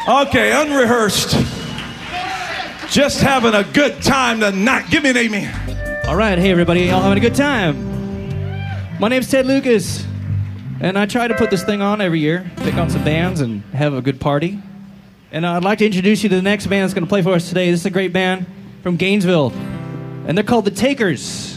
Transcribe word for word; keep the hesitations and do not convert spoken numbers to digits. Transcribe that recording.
Okay, unrehearsed. Just having a good time tonight. Give me an amen. All right, hey everybody, y'all having a good time? My name's Ted Lucas, and I try to put this thing on every year, pick on some bands and have a good party. And uh, I'd like to introduce you to the next band that's going to play for us today. This is a great band from Gainesville, and they're called The Takers.